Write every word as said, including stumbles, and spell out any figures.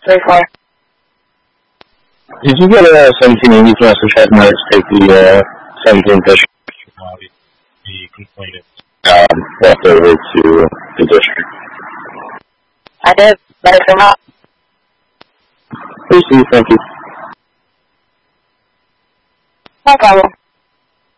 three four. Did you get a seventeen eighties message had Marks take the uh, seventeen Fisher? The complainant um, left over to the district. I did. Better come out. Please do, thank you. No problem.